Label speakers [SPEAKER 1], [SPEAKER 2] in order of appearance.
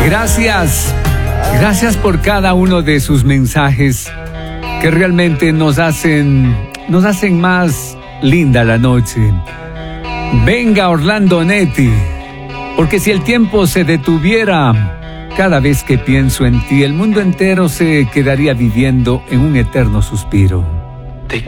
[SPEAKER 1] Gracias por cada uno de sus mensajes que realmente nos hacen más linda la noche. Venga Orlando Netti, porque si el tiempo se detuviera, cada vez que pienso en ti, el mundo entero se quedaría viviendo en un eterno suspiro.